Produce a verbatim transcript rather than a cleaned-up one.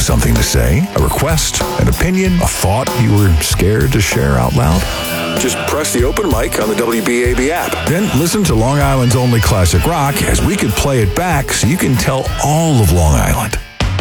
something to say, a request, an opinion, a thought you were scared to share out loud? Just press the open mic on the W B A B app. Then listen to Long Island's only classic rock as we could play it back so you can tell all of Long Island